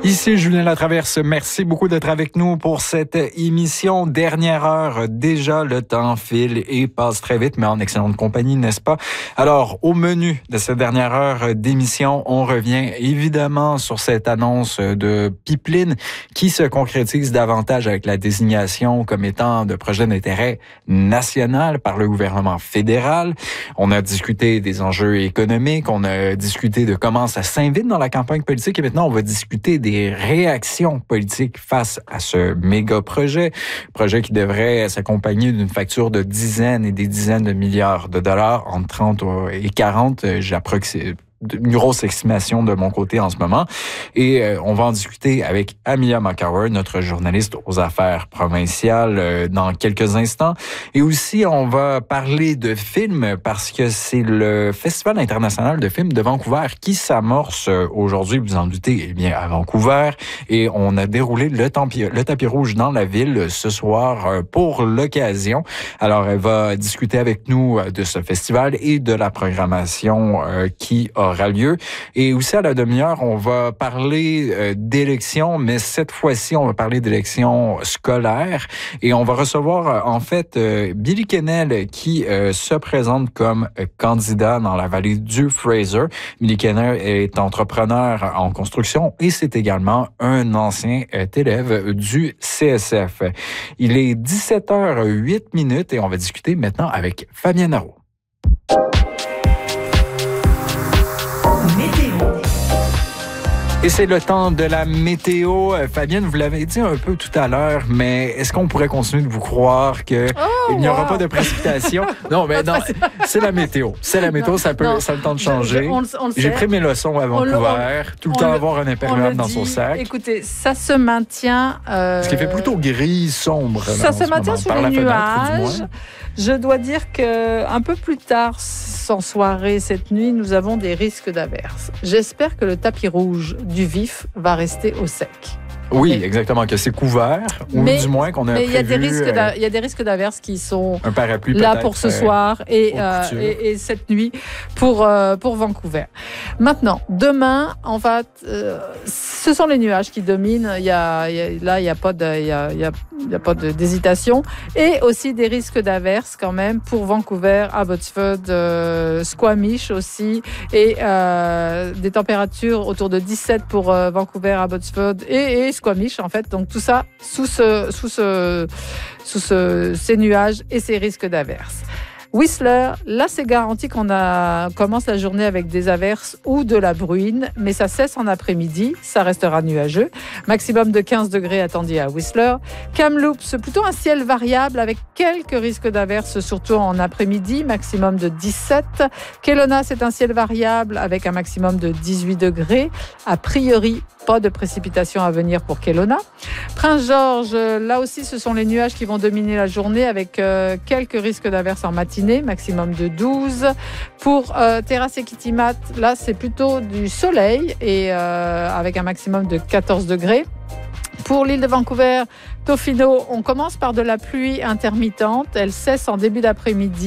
Ici Julien Latraverse, merci beaucoup d'être avec nous pour cette émission. Dernière heure, déjà le temps file et passe très vite, mais en excellente compagnie, n'est-ce pas? Alors, au menu de cette dernière heure d'émission, on revient évidemment sur cette annonce de pipeline qui se concrétise davantage avec la désignation comme étant de projet d'intérêt national par le gouvernement fédéral. On a discuté des enjeux économiques, on a discuté de comment ça s'invite dans la campagne politique et maintenant on va discuter des réactions politiques face à ce méga projet qui devrait s'accompagner d'une facture de dizaines et des dizaines de milliards de dollars, entre 30 et 40, j'approxime. Une grosse estimation de mon côté en ce moment. Et on va en discuter avec Amelia McCower, notre journaliste aux affaires provinciales, dans quelques instants. Et aussi, on va parler de films parce que c'est le Festival international de films de Vancouver qui s'amorce aujourd'hui, vous en doutez, eh bien, à Vancouver. Et on a déroulé le tapis rouge dans la ville ce soir pour l'occasion. Alors, elle va discuter avec nous de ce festival et de la programmation qui aura lieu. Et aussi à la demi-heure, on va parler d'élections, mais cette fois-ci, on va parler d'élections scolaires. Et on va recevoir, en fait, Billy Kennel qui se présente comme candidat dans la vallée du Fraser. Billy Kennel est entrepreneur en construction et c'est également un ancien élève du CSF. Il est 17h08 et on va discuter maintenant avec Fabien Naro. Et c'est le temps de la météo. Fabienne, vous l'avez dit un peu tout à l'heure, mais est-ce qu'on pourrait continuer de vous croire qu'il n'y aura pas de précipitations? Non, mais non, c'est la météo. C'est la météo, ça a le temps de changer. J'ai pris mes leçons à Vancouver, tout le temps avoir un imperméable dans son sac. Écoutez, ça se maintient... Ce qui fait plutôt gris, sombre. Ça se maintient sur les nuages. Je dois dire qu'un peu plus tard, en soirée, cette nuit, nous avons des risques d'averses. J'espère que le tapis rouge du vif va rester au sec. Oui, exactement, que c'est couvert, ou du moins qu'on a prévu... Mais il y a des risques d'averses qui sont un parapluie là pour ce soir et cette nuit pour Vancouver. Maintenant, demain, ce sont les nuages qui dominent. Il y a pas d'hésitation. Et aussi des risques d'averses quand même pour Vancouver, Abbotsford, Squamish aussi. Et des températures autour de 17 pour Vancouver, Abbotsford et Squamish en fait. Donc tout ça sous ces nuages et ces risques d'averses. Whistler, là c'est garanti qu'on commence la journée avec des averses ou de la bruine, mais ça cesse en après-midi, ça restera nuageux. Maximum de 15 degrés attendu à Whistler. Kamloops, plutôt un ciel variable avec quelques risques d'averses, surtout en après-midi, maximum de 17. Kelowna, c'est un ciel variable avec un maximum de 18 degrés. A priori, pas de précipitations à venir pour Kelowna. Prince-Georges, là aussi ce sont les nuages qui vont dominer la journée avec quelques risques d'averses en matinée, maximum de 12. Pour Terrace et Kitimat, là c'est plutôt du soleil et avec un maximum de 14 degrés. Pour l'île de Vancouver, Tofino, on commence par de la pluie intermittente. Elle cesse en début d'après-midi.